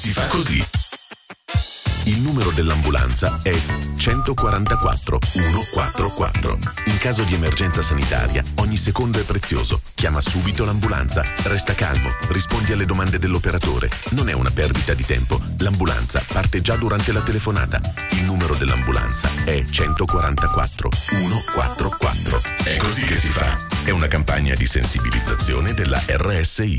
si fa così. Il numero dell'ambulanza è 144 144. In caso di emergenza sanitaria, ogni secondo è prezioso. Chiama subito l'ambulanza. Resta calmo, rispondi alle domande dell'operatore. Non è una perdita di tempo. L'ambulanza parte già durante la telefonata. Il numero dell'ambulanza è 144 144. È così che si fa. È una campagna di sensibilizzazione della RSI.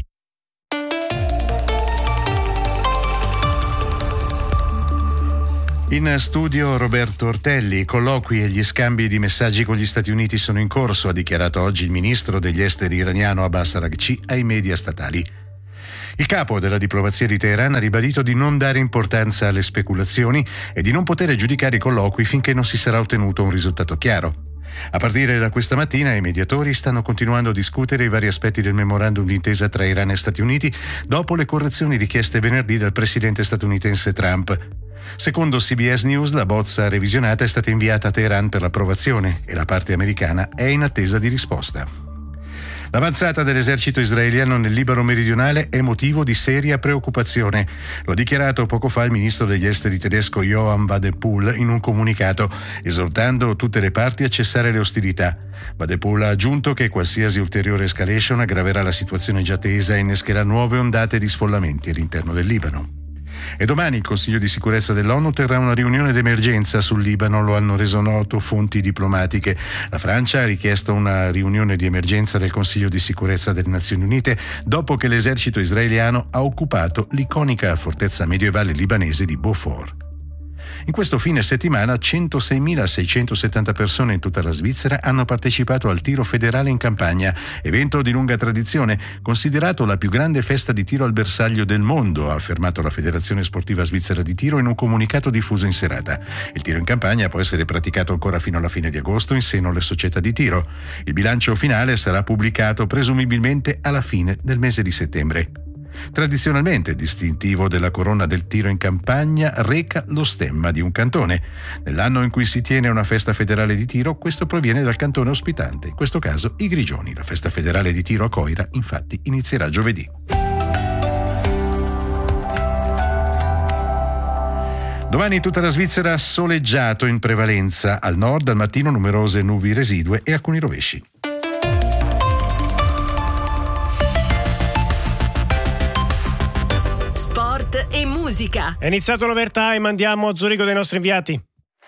In studio Roberto Ortelli. I colloqui e gli scambi di messaggi con gli Stati Uniti sono in corso, ha dichiarato oggi il ministro degli esteri iraniano Abbas Araghchi ai media statali. Il capo della diplomazia di Teheran ha ribadito di non dare importanza alle speculazioni e di non poter giudicare i colloqui finché non si sarà ottenuto un risultato chiaro. A partire da questa mattina i mediatori stanno continuando a discutere i vari aspetti del memorandum d'intesa tra Iran e Stati Uniti dopo le correzioni richieste venerdì dal presidente statunitense Trump. Secondo CBS News, la bozza revisionata è stata inviata a Teheran per l'approvazione e la parte americana è in attesa di risposta. L'avanzata dell'esercito israeliano nel Libano meridionale è motivo di seria preoccupazione. Lo ha dichiarato poco fa il ministro degli esteri tedesco Johann Wadephul in un comunicato, esortando tutte le parti a cessare le ostilità. Wadephul ha aggiunto che qualsiasi ulteriore escalation aggraverà la situazione già tesa e innescherà nuove ondate di sfollamenti all'interno del Libano. E domani il Consiglio di sicurezza dell'ONU terrà una riunione d'emergenza sul Libano, lo hanno reso noto fonti diplomatiche. La Francia ha richiesto una riunione di emergenza del Consiglio di sicurezza delle Nazioni Unite dopo che l'esercito israeliano ha occupato l'iconica fortezza medievale libanese di Beaufort. In questo fine settimana 106.670 persone in tutta la Svizzera hanno partecipato al tiro federale in campagna, evento di lunga tradizione, considerato la più grande festa di tiro al bersaglio del mondo, ha affermato la Federazione Sportiva Svizzera di Tiro in un comunicato diffuso in serata. Il tiro in campagna può essere praticato ancora fino alla fine di agosto in seno alle società di tiro. Il bilancio finale sarà pubblicato presumibilmente alla fine del mese di settembre. Tradizionalmente distintivo della corona del tiro in campagna reca lo stemma di un cantone. Nell'anno in cui si tiene una festa federale di tiro, questo proviene dal cantone ospitante, in questo caso i Grigioni. La festa federale di tiro a Coira, infatti, inizierà giovedì. Domani tutta la Svizzera soleggiato in prevalenza, al nord al mattino numerose nubi residue e alcuni rovesci. E musica. È iniziato l'overtime, andiamo a Zurigo dai nostri inviati.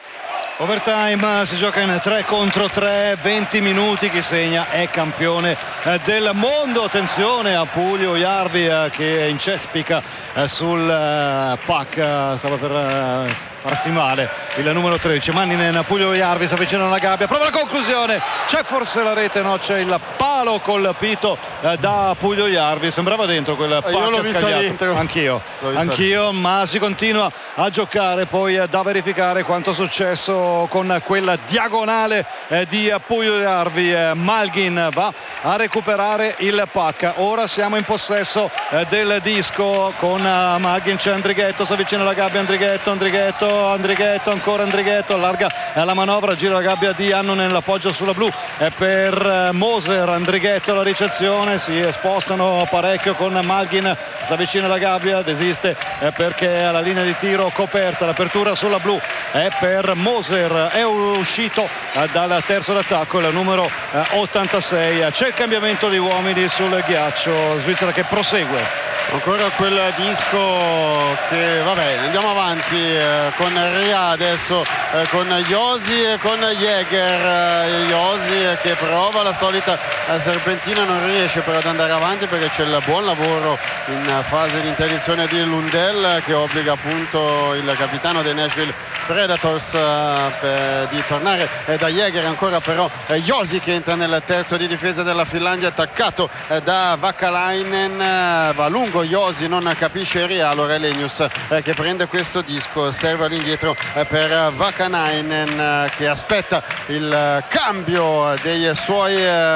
Overtime si gioca in 3 contro 3, 20 minuti, chi segna è campione del mondo. Attenzione a Pulio Jarvi che incespica sul pack, stava per farsi male il numero 13 Manninen. Pulio Jarvi si avvicina alla gabbia, prova la conclusione, c'è forse la rete, no, c'è il palo colpito da Pulio Jarvi, sembrava dentro quel pack. Io l'ho vista dentro, anch'io, ma si continua a giocare. Poi da verificare quanto è successo con quella diagonale di Pulio Jarvi. Malgin va a recuperare il pack, ora siamo in possesso del disco con Malgin, c'è Andrighetto, si avvicina alla gabbia, Andrighetto, ancora Andrighetto, allarga la manovra, gira la gabbia di Annunen, l'appoggio sulla blu per Moser. Andrighetto la ricezione, si spostano parecchio con Malgin, si avvicina alla gabbia, desiste perché alla linea di tiro coperta, l'apertura sulla blu è per Moser, è uscito dal terzo d'attacco il numero 86. C'è il cambiamento di uomini sul ghiaccio, Svizzera che prosegue. Ancora quel disco che vabbè, andiamo avanti con Ria adesso, con Josi e con Jäger. Josi che prova la solita serpentina, non riesce però ad andare avanti perché c'è il buon lavoro in fase di interdizione di Lundell che obbliga appunto il capitano dei Nashville Predators di tornare da Jäger. Ancora però Josi che entra nel terzo di difesa della Finlandia, attaccato da Vakalainen, va lungo Josi, non capisce Ria, allora Elenius che prende questo disco, serve all'indietro per Vakalainen che aspetta il cambio dei suoi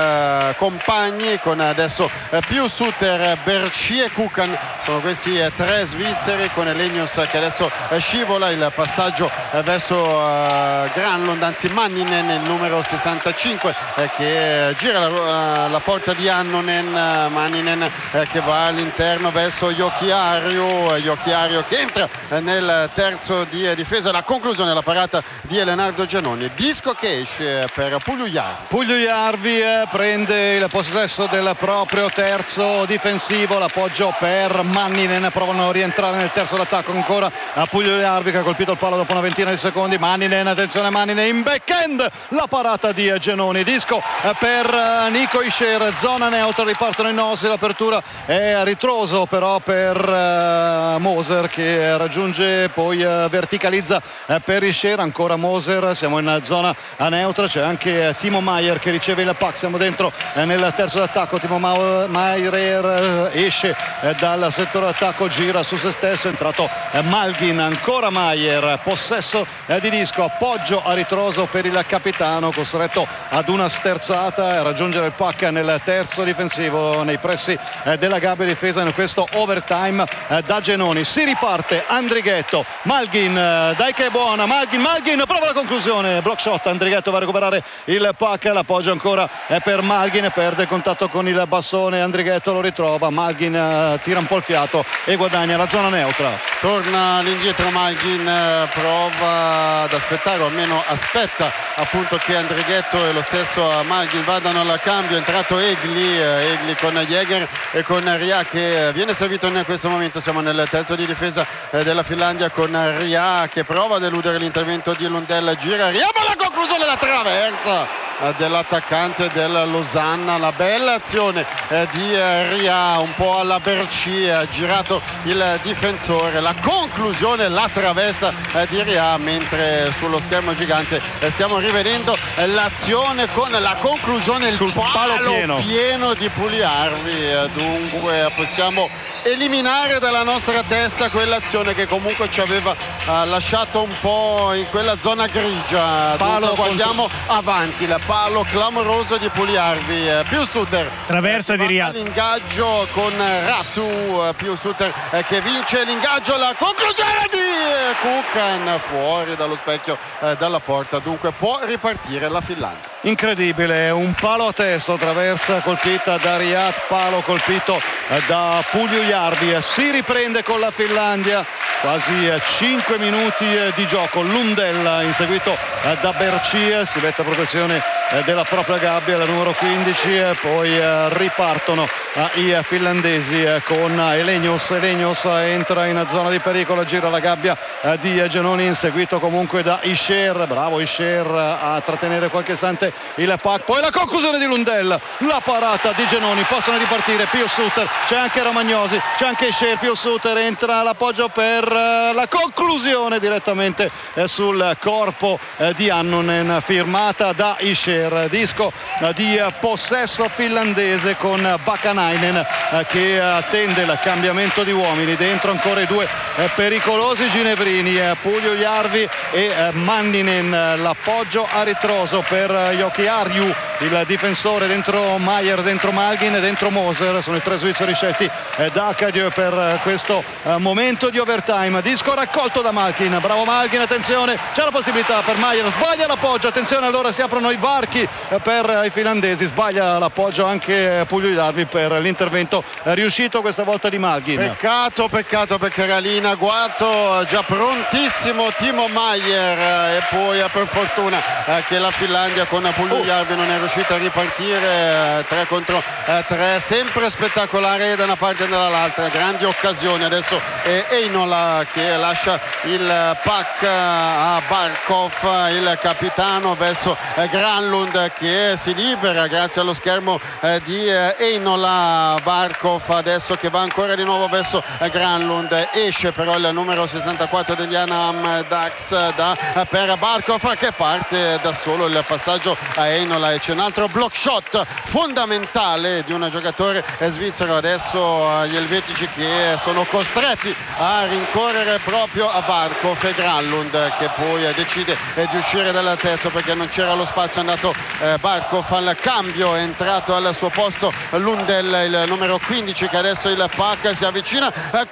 compagni con adesso più Suter, Berci e Kukan, sono questi tre svizzeri con Elenius che adesso scivola, il passaggio verso Granlund, anzi Manninen, il numero 65, che gira la porta di Annunen. Manninen che va all'interno verso Jokiharju che entra nel terzo di difesa. La conclusione, la parata di Leonardo Giannoni. Disco che esce per Pugliujärvi prende il possesso del proprio terzo difensivo, l'appoggio per Manninen, provano a rientrare nel terzo d'attacco ancora a Pugliujärvi che ha colpito il palo dopo una ventina di secondi. Manninen, attenzione Manninen in backhand, la parata di Giannoni. Disco per Nico Hischier, zona neutra, ripartono i nostri, l'apertura è a ritroso però per Moser che raggiunge, poi verticalizza per Hischier, ancora Moser, siamo in zona neutra, c'è anche Timo Maier che riceve il pack, siamo dentro nel terzo d'attacco. Timo Maier esce dal settore d'attacco, gira su se stesso, è entrato Malgin, ancora Maier, possesso di disco, appoggio a ritroso per il capitano, costretto ad una sterzata e raggiungere il pack nel terzo difensivo, nei pressi della gabbia difesa in questo overtime da Giannoni. Si riparte, Andrighetto, Malgin, dai che è buona, Malgin prova la conclusione, block shot, Andrighetto va a recuperare il pack, l'appoggio ancora è per Malgin, perde il contatto con il bastone, Andrighetto lo ritrova, Malgin tira un po' il fiato e guadagna la zona neutra. Torna all'indietro Malgin, prova ad aspettare, o almeno aspetta appunto che Andrighetto e lo stesso Malgin vadano al cambio. È entrato Egli con Jäger e con Ria che viene servito in questo momento. Siamo nel terzo di difesa della Finlandia con Ria che prova ad eludere l'intervento di Lundell, gira Ria, ma la conclusione, la traversa dell'attaccante del Losanna. La bella azione di Ria, un po' alla Berci, ha girato il difensore, la conclusione, la traversa di Ria, mentre sullo schermo gigante stiamo rivedendo l'azione con la conclusione, il palo pieno di Pugliujärvi. Dunque possiamo eliminare dalla nostra testa quell'azione che comunque ci aveva lasciato un po' in quella zona grigia. Dunque guardiamo avanti, il palo clamoroso di Pugliujärvi, Piłsudter traversa di Ria, l'ingaggio con Ratu, Piłsudter che vince l'ingaggio, la conclusione di Kukan fuori dallo specchio dalla porta. Dunque può ripartire la Finlandia. Incredibile, un palo a testa, traversa colpita da Riyad, palo colpito da Pugliujärvi. Si riprende con la Finlandia, quasi 5 minuti di gioco. Lundell inseguito da Berci, si mette a protezione della propria gabbia, la numero 15, poi ripartono i finlandesi con Elenius entra in zona di pericolo, gira la gabbia di Giannoni, inseguito comunque da Hischier, bravo Hischier a trattenere qualche istante il pack, poi la conclusione di Lundell, la parata di Giannoni, possono ripartire Piłsudter, c'è anche Romagnosi, c'è anche Hischier, Piłsudter entra, l'appoggio per la conclusione direttamente sul corpo di Annunen, firmata da Hischier. Disco di possesso finlandese con Bakanainen che attende il cambiamento di uomini, dentro ancora i due pericolosi ginevrini, Pugliujärvi e Manninen, l'appoggio a ritroso per Jokiharju, il difensore, dentro Maier, dentro Malgin e dentro Moser, sono i tre svizzeri scelti da Cadieux per questo momento di overtime. Disco raccolto da Malgin, bravo Malgin, attenzione, c'è la possibilità per Maier, sbaglia l'appoggio, attenzione, allora si aprono i varchi per i finlandesi, sbaglia l'appoggio anche Pugliujärvi per l'intervento riuscito questa volta di Malgin. Peccato perché era lì in agguato, già prontissimo Timo Maier, e poi per fortuna che la Finlandia con Pugliujärvi non è riuscita a ripartire. 3 contro 3, sempre spettacolare da una parte e dall'altra, grandi occasioni. Adesso è Einola che lascia il pack a Barkov, il capitano, verso Granlund che si libera grazie allo schermo di Einola. Barkov adesso che va ancora di nuovo verso Granlund, esce però il numero 64 degli Anaheim Ducks per Barkov che parte da solo, il passaggio a Einola, e c'è un altro block shot fondamentale di un giocatore svizzero. Adesso gli elvetici che sono costretti a rincorrere proprio a Barkov e Granlund che poi decide di uscire dal terzo perché non c'era lo spazio. È andato Barkov al cambio, è entrato al suo posto Lundell, il numero 15, che adesso il pack si avvicina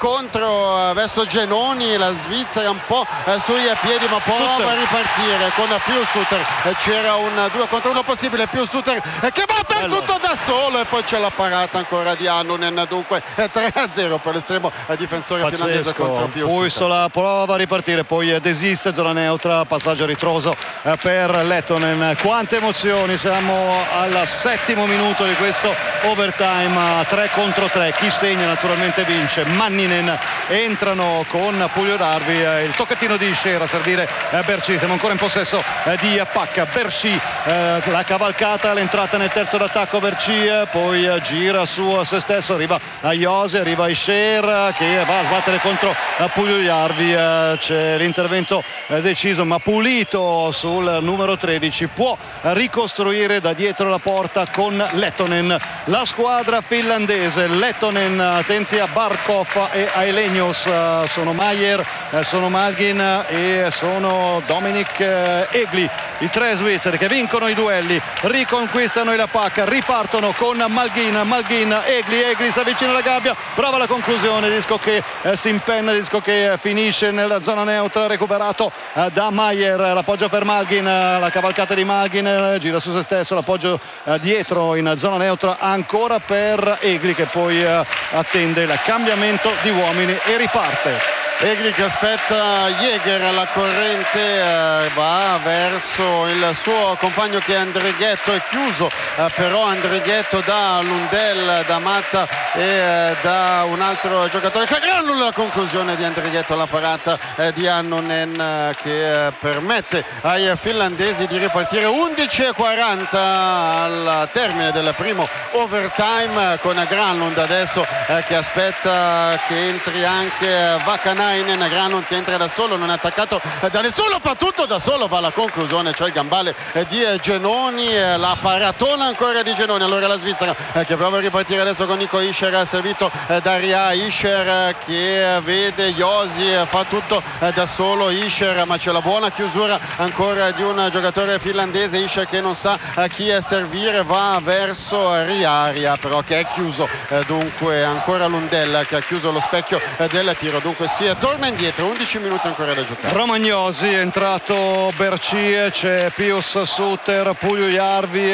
contro verso Genoni, la Svizzera un po' sui piedi ma prova a ripartire con più Suter. C'era un 2 contro 1 possibile, più Suter che va a fare tutto da solo e poi c'è la parata ancora di Annunen. Dunque 3-0 per l'estremo difensore finlandese contro più Suter. Puistola prova a ripartire, poi desiste, zona neutra, passaggio ritroso per Lettonen. Quante emozioni, siamo al 7° minuto di questo overtime, 3 contro 3, chi segna naturalmente vince. Manninen entrano con Pugliodarvi, il tocchettino di Ischer a servire Berchi. Siamo ancora in possesso di pacca. Berchi, la cavalcata, l'entrata nel terzo d'attacco Berchi, poi gira su se stesso, arriva a Josi, arriva Ischer che va a sbattere contro Pugliodarvi. C'è l'intervento deciso ma pulito sul numero 13, può ricostruire da dietro la porta con Lettonen. La squadra finlandese, Lettonen attenti a Barkov e a Elenius, sono Maier, sono Malgin e sono Dominic Egli, i 3 svizzeri che vincono i duelli, riconquistano il pacca, ripartono con Malgin, Egli si avvicina alla gabbia, prova la conclusione, disco che si impenna, disco che finisce nella zona neutra, recuperato da Maier, l'appoggio per Malgin, la cavalcata di Malgin, gira su se stesso, l'appoggio dietro in zona neutra ancora per Egli che poi attende il cambiamento di uomini e riparte. Egli che aspetta Jäger alla corrente, va verso il suo compagno che è Andrighetto, è chiuso però Andrighetto da Lundell, da Matta e da un altro giocatore. La conclusione di Andrighetto, la parata di Annunen che permette ai finlandesi di ripartire. 11:40 al termine del primo overtime con Granlund adesso che aspetta che entri anche Vakanainen. Granlund che entra da solo, non è attaccato da nessuno, fa tutto da solo, va alla conclusione, c'è il gambale di Genoni, la paratona ancora di Genoni. Allora la Svizzera che prova a ripartire adesso con Nico Ischer, servito da Ria. Ischer che vede Josi, fa tutto da solo Ischer, ma c'è la buona chiusura ancora di un giocatore finlandese. Ischer che non sa chi servire, va verso Ria però che è chiuso, dunque ancora Lundell che ha chiuso lo specchio del tiro, dunque si torna indietro, 11 minuti ancora da giocare. Romagnosi, è entrato Berchi, c'è Pius Suter, Puljujärvi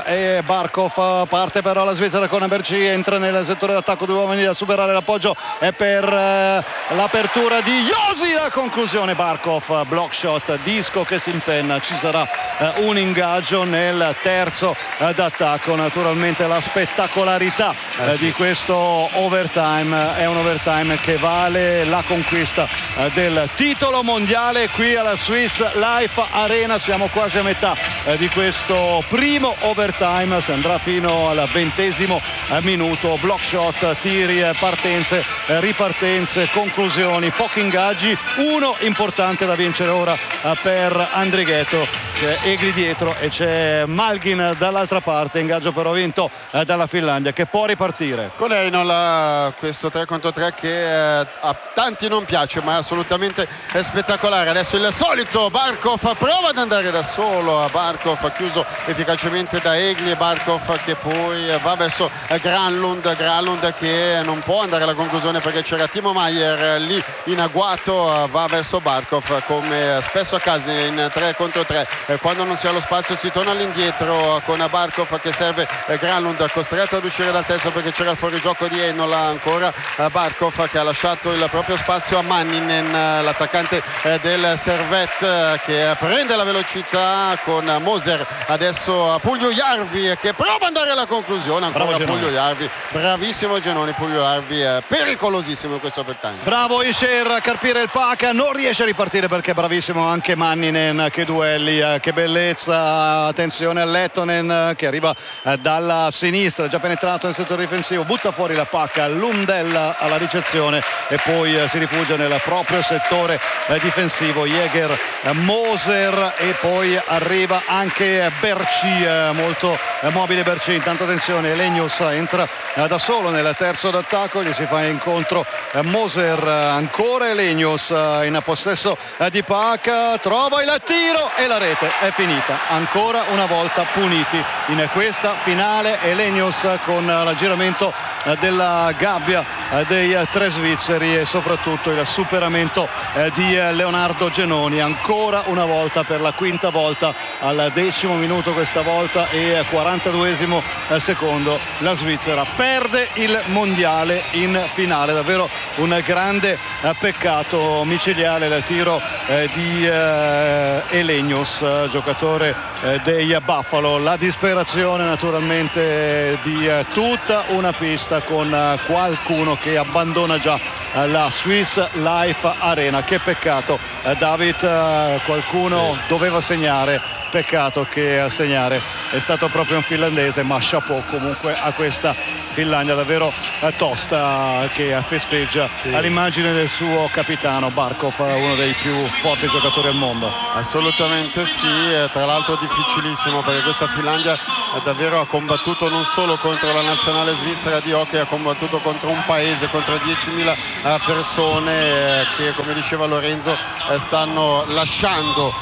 e Barkov. Parte però la Svizzera con Berchi, entra nel settore d'attacco, 2 uomini da superare, l'appoggio è per l'apertura di Josi, la conclusione Barkov, block shot, disco che si impenna, ci sarà un ingaggio nel terzo d'attacco. Naturalmente la spettacolarità di questo overtime è un overtime che vale la conquista del titolo mondiale qui alla Swiss Life Arena. Siamo quasi a metà di questo primo overtime, si andrà fino al 20° minuto, block shot, tiri, partenze, ripartenze, conclusioni, pochi ingaggi, uno importante da vincere ora per Andrighetto, c'è Egli dietro e c'è Malgin dall'altra parte, ingaggio però vinto dalla Finlandia che può ripartire. Con Heinola questo 3 contro 3 che a tanti non piace ma è assolutamente spettacolare. Adesso il solito Barkov prova ad andare da solo, Barkov chiuso efficacemente da Egli, Barkov che poi va verso Granlund che non può andare alla conclusione perché c'era Timo Maier lì in agguato, va verso Barkov come spesso accade in 3 contro 3, quando non si ha lo spazio si torna all'indietro con Barkov che serve Granlund, costretto ad uscire dal terzo perché c'era il fuorigioco di Heinola. Ancora Barkov che ha lasciato il proprio spazio a Manninen, l'attaccante del Servette che prende la velocità con Moser. Adesso Puljujärvi che prova ad andare alla conclusione, ancora Puljujärvi, bravissimo Genoni. Puljujärvi è pericolosissimo in questo overtime. Bravo Ischer a carpire il pack, non riesce a ripartire perché è bravissimo anche Manninen. Che duelli, che bellezza, attenzione a Lettonen che arriva dalla sinistra, già penetrato nel settore difensivo, butta fuori la pacca, Lundell alla ricezione e poi si rifà rifugia nel proprio settore difensivo. Jäger, Moser e poi arriva anche Berci, molto mobile Berci. Intanto attenzione, Elenius entra da solo nel terzo d'attacco, gli si fa incontro Moser, ancora Elenius in possesso di pacca, trova il tiro e la rete è finita. Ancora una volta puniti in questa finale Elenius con l'aggiramento della gabbia dei tre svizzeri e soprattutto il superamento di Leonardo Genoni. Ancora una volta, per la quinta volta, al 10° minuto questa volta e 42esimo secondo, la Svizzera perde il mondiale in finale. Davvero un grande peccato micidiale il tiro di Elenius, giocatore dei Buffalo. La disperazione naturalmente di tutta una pista, con qualcuno che abbandona già la Swiss Life Arena. Che peccato, David, qualcuno doveva segnare, peccato che a segnare è stato proprio un finlandese, ma chapeau comunque a questa Finlandia davvero tosta, che festeggia all'immagine del suo capitano Barkov, uno dei più forti giocatori al mondo. Assolutamente sì, tra l'altro difficilissimo, perché questa Finlandia davvero ha combattuto non solo contro la nazionale svizzera di hockey, ha combattuto contro un paese, contro 10.000 persone che, come diceva Lorenzo, stanno lasciando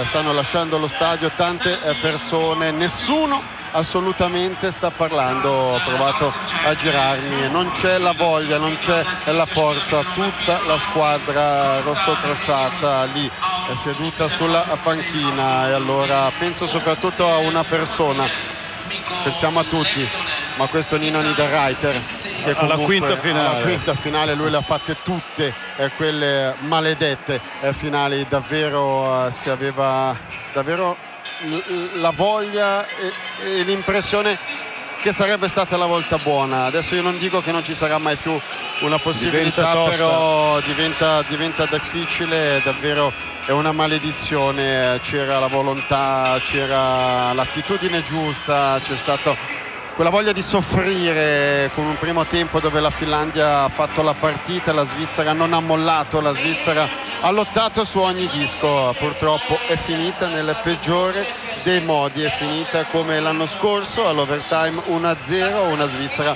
lo stadio. Tante persone, nessuno assolutamente sta parlando. Ho provato a girarmi, non c'è la voglia, non c'è la forza. Tutta la squadra rossocrociata lì seduta sulla panchina. E allora penso soprattutto a una persona, pensiamo a tutti, ma questo Nino Niederreiter, che alla quinta finale lui le ha fatte tutte quelle maledette finali. Davvero si aveva davvero la voglia e l'impressione che sarebbe stata la volta buona. Adesso io non dico che non ci sarà mai più una possibilità, però diventa difficile, davvero è una maledizione. C'era la volontà, c'era l'attitudine giusta, c'è stato quella voglia di soffrire, con un primo tempo dove la Finlandia ha fatto la partita, la Svizzera non ha mollato, la Svizzera ha lottato su ogni disco. Purtroppo è finita nel peggiore dei modi, è finita come l'anno scorso all'overtime 1-0, una Svizzera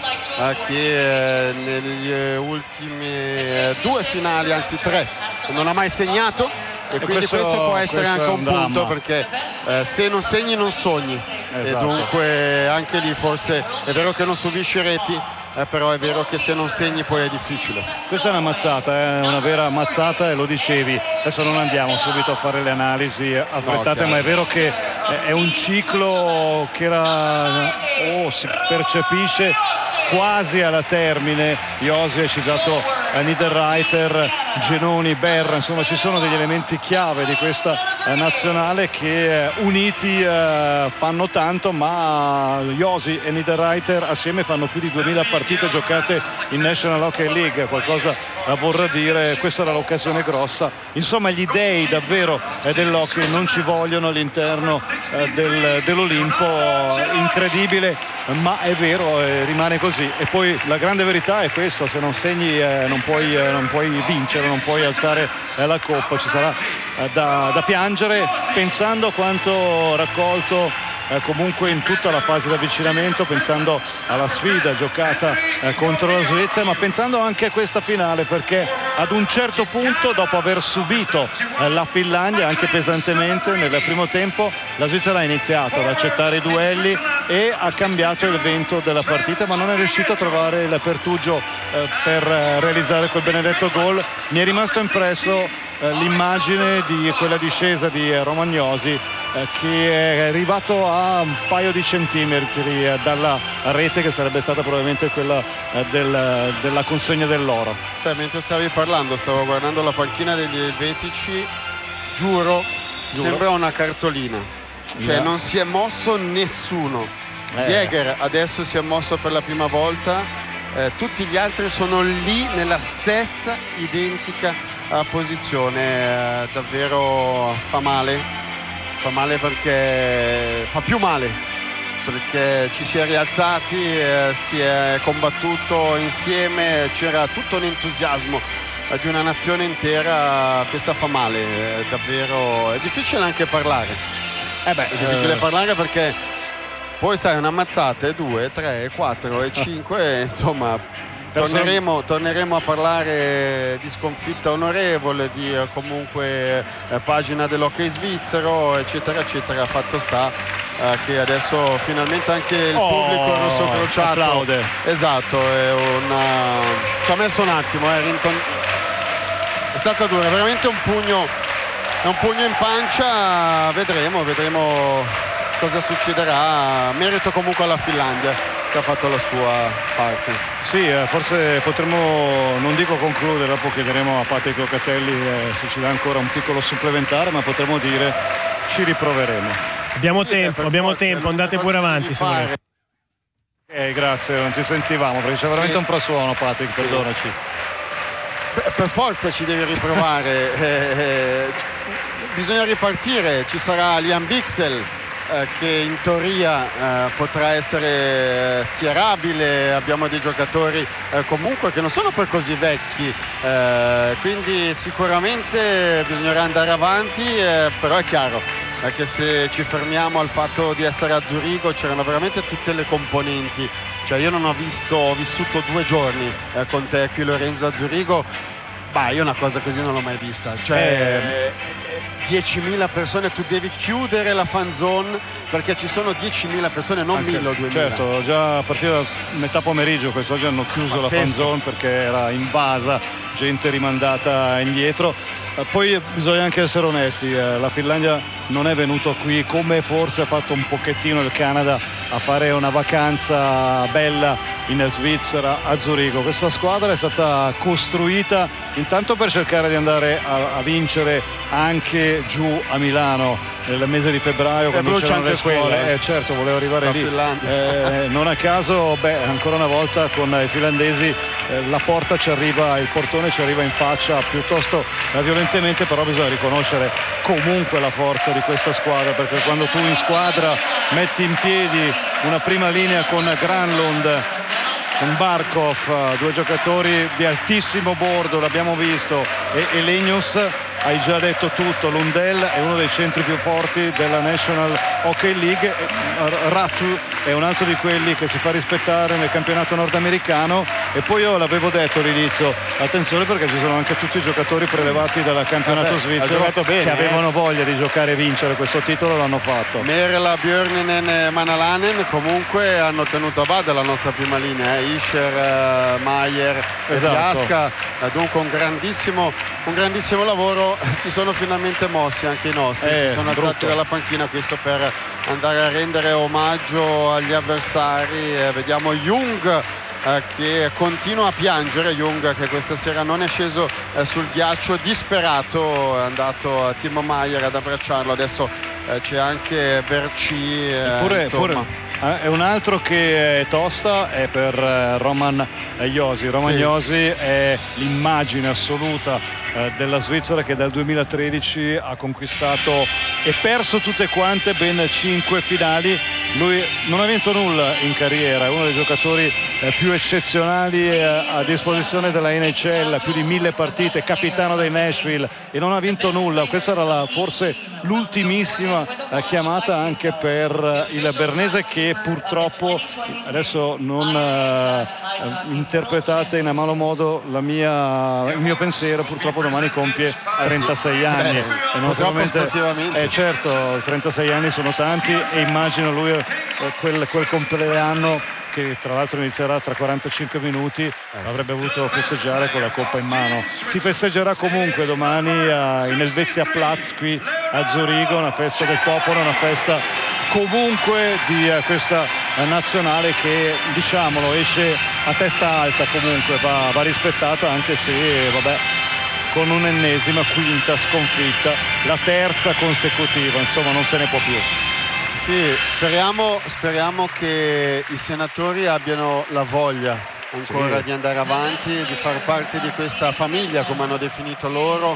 che negli ultimi due finali, anzi tre, non ha mai segnato, e quindi questo può essere anche un punto, perché se non segni non sogni. Esatto. E dunque anche lì forse è vero che non subisci reti, però è vero che se non segni poi è difficile. Questa è una mazzata, una vera mazzata, e lo dicevi. Adesso non andiamo subito a fare le analisi affrettate, ma è vero che è un ciclo che si percepisce quasi alla termine. Josi ha citato Niederreiter, Genoni, Berra, insomma ci sono degli elementi chiave di questa nazionale che uniti fanno tanto, ma Josi e Niederreiter assieme fanno più di 2000 partite giocate in National Hockey League, qualcosa vorrà dire. Questa era l'occasione grossa. Insomma gli dei davvero dell'hockey non ci vogliono all'interno dell'Olimpo. Incredibile, ma è vero, rimane così. E poi la grande verità è questa: se non segni non puoi vincere, non puoi alzare la coppa. Ci sarà da piangere, pensando a quanto raccolto comunque in tutta la fase di avvicinamento, pensando alla sfida giocata contro la Svezia, ma pensando anche a questa finale, perché ad un certo punto, dopo aver subito la Finlandia anche pesantemente nel primo tempo, la Svizzera ha iniziato ad accettare i duelli e ha cambiato il vento della partita, ma non è riuscito a trovare il pertugio per realizzare quel benedetto gol. Mi è rimasto impresso l'immagine di quella discesa di Romagnosi, che è arrivato a un paio di centimetri dalla rete, che sarebbe stata probabilmente quella della consegna dell'oro. Mentre stavi parlando stavo guardando la panchina degli elvetici, giuro. Sembra una cartolina, cioè non si è mosso nessuno. Jäger adesso si è mosso per la prima volta, tutti gli altri sono lì nella stessa identica posizione. Davvero fa male perché fa più male, perché ci si è rialzati, si è combattuto insieme, c'era tutto un entusiasmo di una nazione intera, questa fa male, davvero. È difficile anche parlare. È difficile parlare perché poi sai, un'ammazzata, 2, 3, 4 e 5, insomma. Torneremo a parlare di sconfitta onorevole, di comunque pagina dell'hockey svizzero, eccetera eccetera. Fatto sta che adesso finalmente anche il pubblico rosso crociato applaude. Esatto, ci ha messo un attimo, Rinton. È stata dura, veramente un pugno in pancia. Vedremo cosa succederà. Merito comunque alla Finlandia, che ha fatto la sua parte. Sì, forse potremmo, non dico concludere, dopo chiederemo a Patrick Locatelli se ci dà ancora un piccolo supplementare, ma potremmo dire ci riproveremo. Abbiamo tempo, andate pure avanti. Grazie, non ti sentivamo perché c'è veramente un frastuono, Patrick, sì. Perdonaci. Per forza ci devi riprovare. Bisogna ripartire, ci sarà Liam Bichsel, che in teoria potrà essere schierabile. Abbiamo dei giocatori comunque che non sono poi così vecchi, quindi sicuramente bisognerà andare avanti, però è chiaro che se ci fermiamo al fatto di essere a Zurigo, c'erano veramente tutte le componenti. Cioè io non ho vissuto 2 giorni con te qui, Lorenzo, a Zurigo. Io una cosa così non l'ho mai vista, cioè 10.000 persone, tu devi chiudere la fan zone perché ci sono 10.000 persone, non 1.000 o 2.000. Certo, già a partire da metà pomeriggio quest'oggi hanno chiuso la fan zone perché era invasa, gente rimandata indietro. Poi bisogna anche essere onesti, la Finlandia non è venuto qui come forse ha fatto un pochettino il Canada a fare una vacanza bella in Svizzera, a Zurigo. Questa squadra è stata costruita intanto per cercare di andare a vincere anche giù a Milano nel mese di febbraio, quando c'erano le scuole. Certo, volevo arrivare lì. Non a caso, ancora una volta con i finlandesi la porta ci arriva, il portone ci arriva in faccia piuttosto violentemente, però bisogna riconoscere comunque la forza di questa squadra, perché quando tu in squadra metti in piedi una prima linea con Granlund, con Barkov, 2 giocatori di altissimo bordo, l'abbiamo visto, e Lenius, hai già detto tutto. Lundell è uno dei centri più forti della National Hockey League, Ratu è un altro di quelli che si fa rispettare nel campionato nordamericano. E poi io l'avevo detto all'inizio, attenzione perché ci sono anche tutti i giocatori prelevati dal campionato svizzero che avevano voglia di giocare e vincere questo titolo, l'hanno fatto. Merla, Björninen e Manalanen comunque hanno tenuto a bada la nostra prima linea, Ischer, Maier e Biasca, dunque un grandissimo lavoro. Si sono finalmente mossi anche i nostri, si sono alzati dalla panchina, questo per andare a rendere omaggio agli avversari. Vediamo Jung che continua a piangere, Jung che questa sera non è sceso sul ghiaccio, disperato, è andato a Timo Maier ad abbracciarlo. Adesso c'è anche Berci, è un altro che è tosta, è per Roman Josi. Josi è l'immagine assoluta della Svizzera, che dal 2013 ha conquistato e perso tutte quante ben 5 finali. Lui non ha vinto nulla in carriera, è uno dei giocatori più eccezionali a disposizione della NHL, più di 1000 partite, capitano dei Nashville, e non ha vinto nulla. Questa era forse l'ultimissima chiamata anche per il bernese, che purtroppo, adesso non interpretate in malo modo il mio pensiero, purtroppo domani compie 36 anni. E naturalmente, certo, 36 anni sono tanti, e immagino lui quel compleanno, che tra l'altro inizierà tra 45 minuti, avrebbe voluto festeggiare con la coppa in mano. Si festeggerà comunque domani in Helvetia Platz qui a Zurigo, una festa del popolo, una festa comunque di questa nazionale che, diciamolo, esce a testa alta, comunque va rispettata, anche se con un'ennesima quinta sconfitta, la terza consecutiva, insomma non se ne può più. Sì, speriamo che i senatori abbiano la voglia ancora di andare avanti, di far parte di questa famiglia, come hanno definito loro.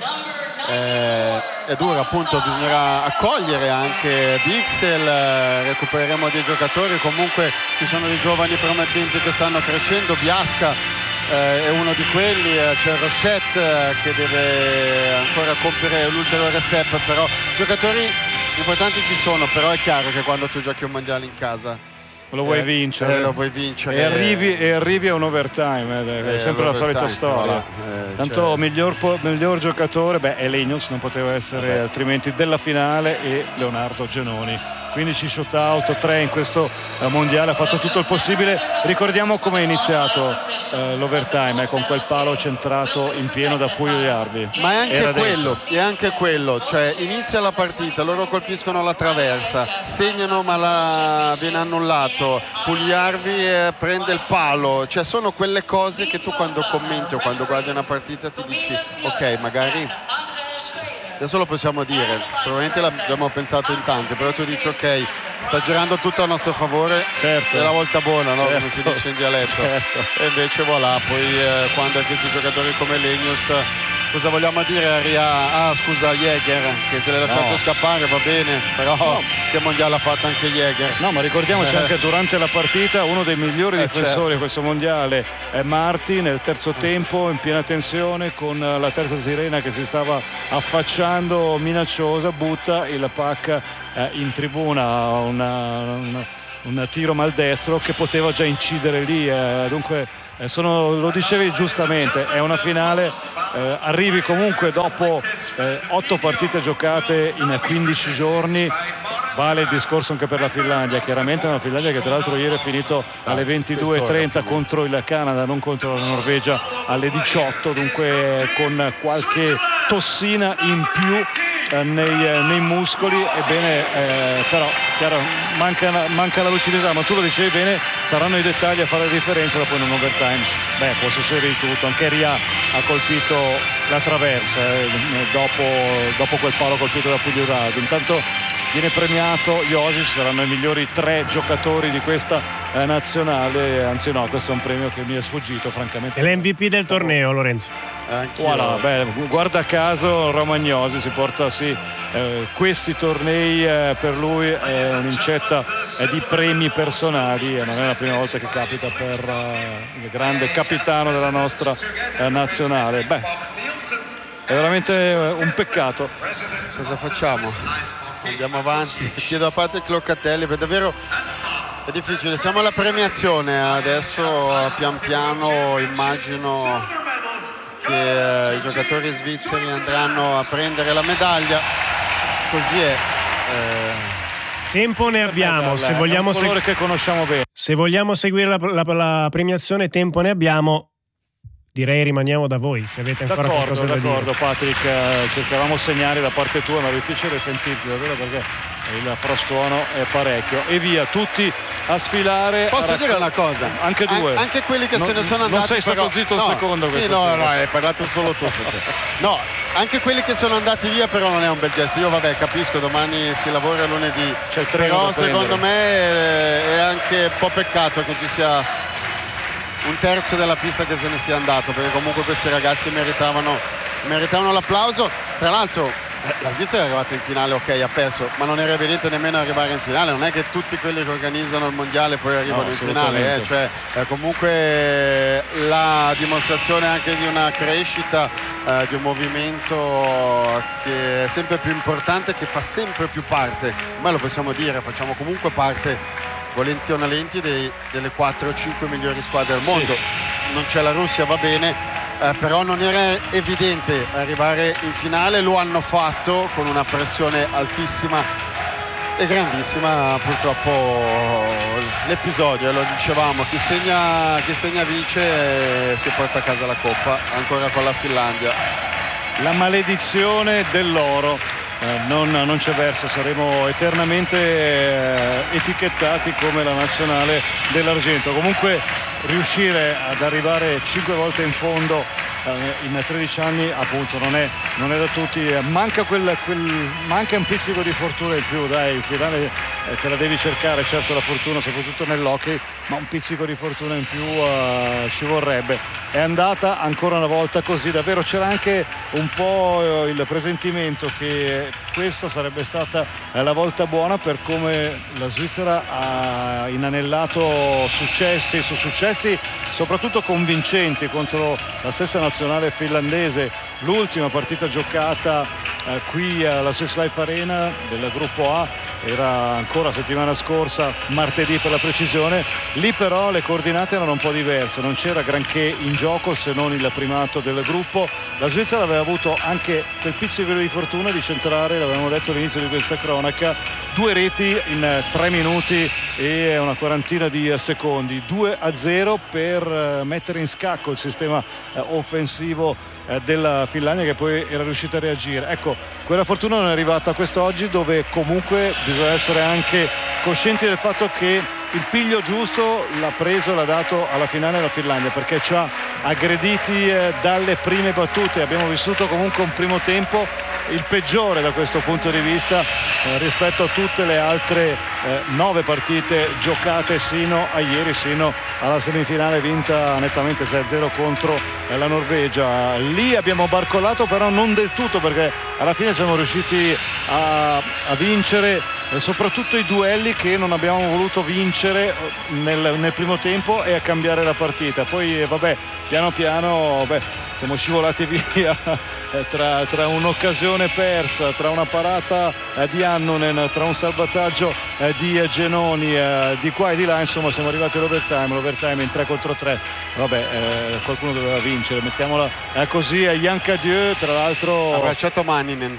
È dura, appunto, bisognerà accogliere anche Bichsel, recupereremo dei giocatori, comunque ci sono dei giovani promettenti che stanno crescendo. Biasca è uno di quelli. C'è Rochette che deve ancora compiere l'ulteriore step, però giocatori importanti ci sono, però è chiaro che quando tu giochi un mondiale in casa lo vuoi vincere, lo vuoi vincere e arrivi a un overtime, è sempre la solita storia. Tanto miglior giocatore è Lenius, non poteva essere altrimenti, della finale, e Leonardo Genoni. 15 shootout, 3 in questo mondiale, ha fatto tutto il possibile. Ricordiamo come è iniziato l'overtime, con quel palo centrato in pieno da Puyo Jarvi. Ma è anche quello, cioè inizia la partita, loro colpiscono la traversa, segnano ma viene annullato, Pugliarvi prende il palo, cioè sono quelle cose che tu quando commenti o quando guardi una partita ti dici ok, magari adesso lo possiamo dire, probabilmente l'abbiamo pensato in tanti, però tu dici ok, sta girando tutto a nostro favore, certo, è la volta buona, no? Certo. Come si dice in dialetto, certo. E invece voilà, poi quando hai questi giocatori come Lenius, cosa vogliamo dire a Ria? Scusa, Jäger, che se l'è lasciato scappare, va bene, però che mondiale ha fatto anche Jäger. No, ma ricordiamoci anche durante la partita uno dei migliori difensori di questo mondiale è Marti, nel terzo tempo in piena tensione con la terza sirena che si stava affacciando minacciosa, butta il pack in tribuna, un tiro maldestro che poteva già incidere lì, dunque lo dicevi giustamente, è una finale, arrivi comunque dopo 8 partite giocate in 15 giorni, vale il discorso anche per la Finlandia, chiaramente una Finlandia che tra l'altro ieri è finito alle 22:30 contro il Canada, non contro la Norvegia alle 18, dunque con qualche tossina in più nei muscoli, ebbene però chiaro, manca la lucidità, ma tu lo dicevi bene, saranno i dettagli a fare la differenza dopo in un overtime. Può succedere di tutto, anche Ria ha colpito la traversa dopo quel palo colpito da Pugliurado. Intanto viene premiato Josic, saranno i migliori 3 giocatori di questa nazionale, anzi no, questo è un premio che mi è sfuggito francamente. È l'MVP del torneo, Lorenzo. Voilà, guarda caso Romagnosi si porta questi tornei, per lui è un'incetta di premi personali e non è la prima volta che capita per il grande capitano della nostra nazionale. È veramente un peccato. Cosa facciamo? Andiamo avanti, chiedo a parte Cloccatelli, per davvero è difficile, siamo alla premiazione adesso, pian piano immagino che i giocatori svizzeri andranno a prendere la medaglia, così è. Tempo ne abbiamo, se vogliamo, è un colore che conosciamo bene. Se vogliamo seguire la premiazione, tempo ne abbiamo. Direi rimaniamo da voi, se avete ancora qualcosa da dire. D'accordo Patrick, cercavamo segnali da parte tua, ma è difficile sentirti davvero perché il frastuono è parecchio. E via, tutti a sfilare. Posso dire una cosa? Anche due. Anche quelli che se ne sono andati. Non sei stato zitto un secondo. Sì, no, hai parlato solo tu. No, anche quelli che sono andati via però non è un bel gesto. Io capisco, domani si lavora lunedì. C'è il treno però secondo me è anche un po' peccato che ci sia un terzo della pista che se ne sia andato, perché comunque questi ragazzi meritavano l'applauso. Tra l'altro la Svizzera è arrivata in finale, ok, ha perso, ma non era evidente nemmeno arrivare in finale. Non è che tutti quelli che organizzano il mondiale poi arrivano in finale, cioè comunque la dimostrazione anche di una crescita, di un movimento che è sempre più importante, che fa sempre più parte, ma lo possiamo dire, facciamo comunque parte volenti o nolenti delle 4 o 5 migliori squadre al mondo. Non c'è la Russia, va bene, però non era evidente arrivare in finale, lo hanno fatto con una pressione altissima e grandissima. Purtroppo l'episodio, lo dicevamo, chi segna vince e si porta a casa la coppa, ancora con la Finlandia. La maledizione dell'oro. Non c'è verso, saremo eternamente etichettati come la nazionale dell'argento. Comunque riuscire ad arrivare 5 volte in fondo in 13 anni appunto non è da tutti, manca un pizzico di fortuna in più, dai, il finale te la devi cercare, certo la fortuna soprattutto nell'hockey, ma un pizzico di fortuna in più ci vorrebbe. È andata ancora una volta così, davvero c'era anche un po' il presentimento che questa sarebbe stata la volta buona per come la Svizzera ha inanellato successi su successi, soprattutto convincenti contro la stessa nazionale finlandese. L'ultima partita giocata qui alla Swiss Life Arena del gruppo A era ancora settimana scorsa, martedì per la precisione. Lì però le coordinate erano un po' diverse, non c'era granché in gioco se non il primato del gruppo. La Svizzera aveva avuto anche quel pizzico di fortuna di centrare, l'avevamo detto all'inizio di questa cronaca, 2 reti in 3 minuti e una quarantina di secondi, 2-0 per mettere in scacco il sistema offensivo della Finlandia, che poi era riuscita a reagire. Ecco, quella fortuna non è arrivata a quest'oggi, dove comunque bisogna essere anche coscienti del fatto che il piglio giusto l'ha preso, l'ha dato alla finale la Finlandia, perché ci ha aggrediti dalle prime battute. Abbiamo vissuto comunque un primo tempo il peggiore da questo punto di vista rispetto a tutte le altre 9 partite giocate sino a ieri, sino alla semifinale vinta nettamente 6-0 contro la Norvegia. Lì abbiamo barcollato, però non del tutto, perché alla fine siamo riusciti a vincere soprattutto i duelli che non abbiamo voluto vincere nel primo tempo e a cambiare la partita. Poi vabbè, piano piano siamo scivolati via tra un'occasione persa, tra una parata di Annunen, tra un salvataggio di Genoni, di qua e di là, insomma siamo arrivati all'overtime in 3 contro 3. Vabbè, qualcuno doveva vincere, mettiamola così. Jan Cadieux, tra l'altro, abbracciato Manninen.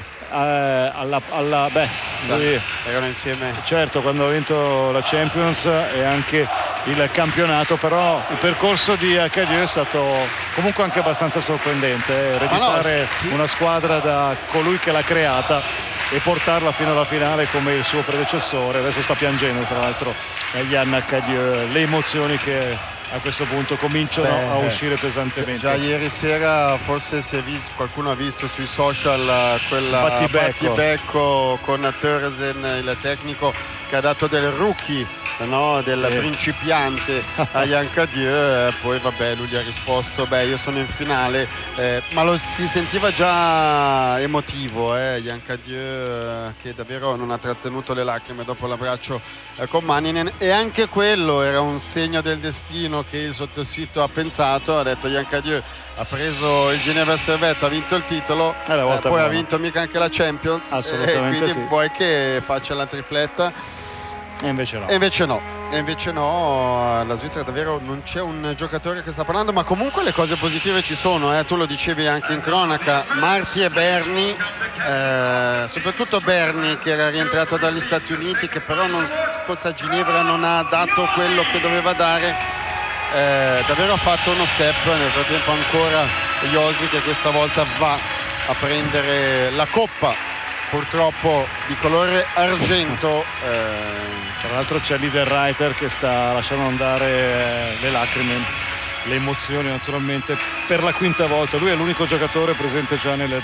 Lui, erano insieme, certo, quando ha vinto la Champions e anche il campionato, però il percorso di Cadieux è stato comunque anche abbastanza sorprendente, ereditare una squadra da colui che l'ha creata e portarla fino alla finale come il suo predecessore. Adesso sta piangendo tra l'altro Jan Cadieux, le emozioni che a questo punto cominciano a uscire pesantemente. Già ieri sera forse qualcuno ha visto sui social quel battibecco con Töresen, il tecnico, che ha dato del rookie, no? Del principiante a Jan Cadieux. Poi vabbè, lui gli ha risposto: io sono in finale, ma si sentiva già emotivo, Jan Cadieux, che davvero non ha trattenuto le lacrime dopo l'abbraccio con Manninen. E anche quello era un segno del destino che il sottoscritto ha pensato. Ha detto: Jan Cadieux ha preso il Ginevra Servette, ha vinto il titolo, poi ha vinto mica anche la Champions, quindi vuoi che faccia la tripletta. E invece no. La Svizzera davvero non c'è un giocatore che sta parlando, ma comunque le cose positive ci sono, tu lo dicevi anche in cronaca. Marti e Berni, soprattutto Berni, che era rientrato dagli Stati Uniti, che però forse a Ginevra non ha dato quello che doveva dare, davvero ha fatto uno step. Nel frattempo ancora Josi, che questa volta va a prendere la coppa, purtroppo di colore argento. Tra l'altro c'è Niederreiter che sta lasciando andare le lacrime, le emozioni naturalmente, per la quinta volta. Lui è l'unico giocatore presente già nel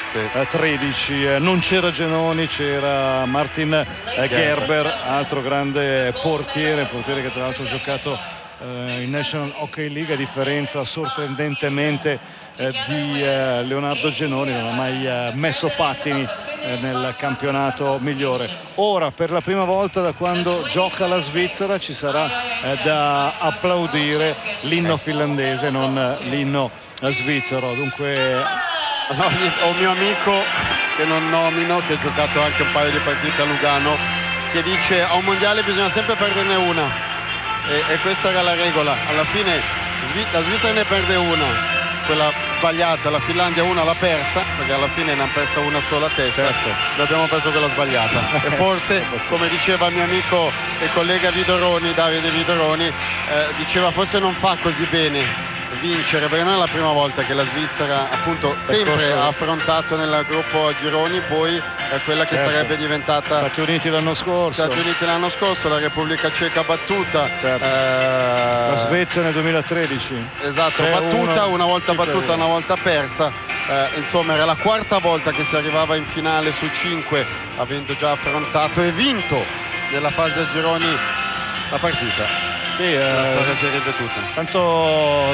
2013. Non c'era Genoni, c'era Martin Gerber, altro grande portiere che tra l'altro ha giocato in National Hockey League, a differenza sorprendentemente di Leonardo Genoni, non ha mai messo pattini nel campionato migliore. Ora, per la prima volta da quando gioca la Svizzera, ci sarà da applaudire l'inno finlandese, non l'inno svizzero. Dunque ho un mio amico che non nomino, che ha giocato anche un paio di partite a Lugano, che dice: a un mondiale bisogna sempre perderne una, e questa era la regola. Alla fine la Svizzera ne perde una, quella sbagliata, la Finlandia una l'ha persa, perché alla fine ne ha persa una sola a testa, certo. Noi abbiamo perso quella sbagliata e forse, come diceva il mio amico e collega Davide Vidoroni, diceva forse non fa così bene vincere, perché non è la prima volta che la Svizzera appunto sempre ha affrontato nel gruppo a gironi poi quella che sarebbe diventata Stati Uniti l'anno scorso, la Repubblica Ceca battuta, la Svezia nel 2013, esatto, battuta, una volta battuta, una volta persa, insomma era la quarta volta che si arrivava in finale su 5, avendo già affrontato e vinto nella fase a gironi la partita. Sì, la storia si è ripetuta. Tanto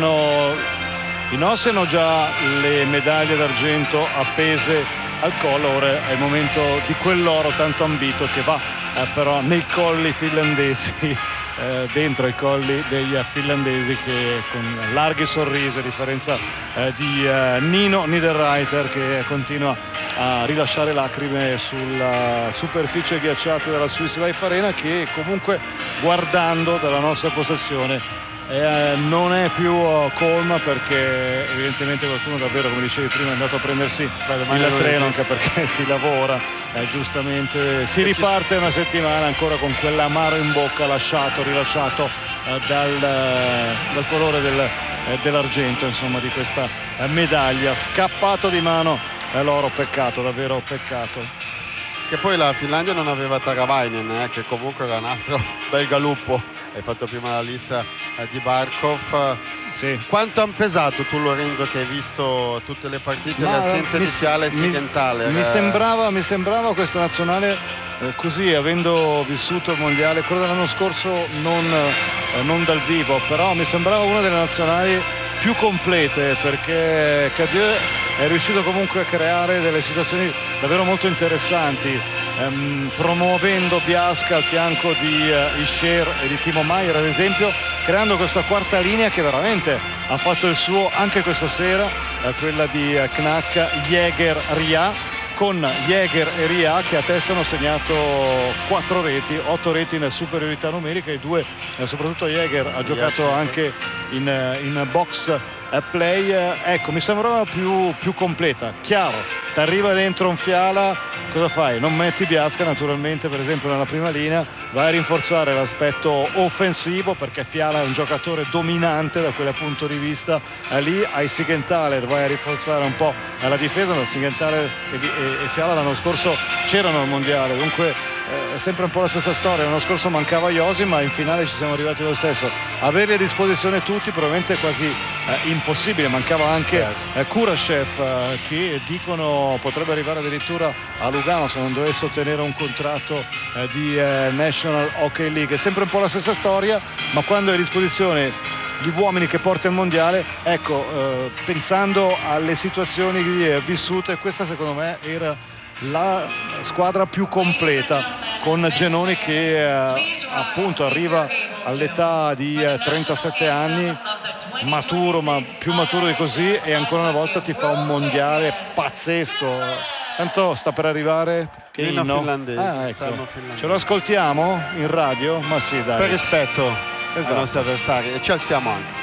i nostri hanno già le medaglie d'argento appese al collo, ora è il momento di quell'oro tanto ambito che va però nei colli finlandesi, dentro i colli degli finlandesi, che con larghi sorrisi, a differenza di Nino Niederreiter, che continua a rilasciare lacrime sulla superficie ghiacciata della Swiss Life Arena, che comunque, guardando dalla nostra postazione, non è più colma, perché evidentemente qualcuno davvero, come dicevi prima, è andato a prendersi il treno, anche perché si lavora, giustamente si riparte una settimana ancora con quell'amaro in bocca rilasciato dal colore dell'argento, insomma, di questa medaglia. Scappato di mano l'oro, peccato, davvero peccato. Che poi la Finlandia non aveva Taravainen, che comunque era un altro bel galuppo. Hai fatto prima la lista di Barkov. Sì. Quanto hanno pesato tu, Lorenzo, che hai visto tutte le partite, le assenze di Fiala e Siegenthaler? Mi sembrava questa nazionale, così, avendo vissuto il mondiale, quello dell'anno scorso non dal vivo, però mi sembrava una delle nazionali più complete, perché Cadieux è riuscito comunque a creare delle situazioni davvero molto interessanti, promuovendo Biasca al fianco di Ischer e di Timo Maier, ad esempio, creando questa quarta linea che veramente ha fatto il suo anche questa sera, quella di Knack, Jäger, Ria, con Jäger e Ria che a testa hanno segnato 8 reti in superiorità numerica, e 2, soprattutto Jäger ha giocato anche in box play. Ecco, mi sembrava più completa. Chiaro, ti arriva dentro un Fiala, cosa fai? Non metti Biasca, naturalmente, per esempio nella prima linea, vai a rinforzare l'aspetto offensivo, perché Fiala è un giocatore dominante da quel punto di vista. Lì ai Siegenthaler vai a rinforzare un po' la difesa, ma Siegenthaler e Fiala l'anno scorso c'erano al mondiale, dunque è sempre un po' la stessa storia. L'anno scorso mancava Josi, ma in finale ci siamo arrivati lo stesso. Averli a disposizione tutti probabilmente è quasi impossibile. Mancava anche Kurashev, che dicono potrebbe arrivare addirittura a Lugano se non dovesse ottenere un contratto di National Hockey League. È sempre un po' la stessa storia, ma quando hai a disposizione gli uomini che porta il mondiale, ecco, pensando alle situazioni vissute, questa secondo me era la squadra più completa, con Genoni che appunto arriva all'età di 37 anni, maturo, ma più maturo di così, e ancora una volta ti fa un mondiale pazzesco. Tanto sta per arrivare Inno finlandese, ecco. Ce lo ascoltiamo in radio? Ma sì, dai, per rispetto ai esatto. nostri avversari, e ci alziamo anche.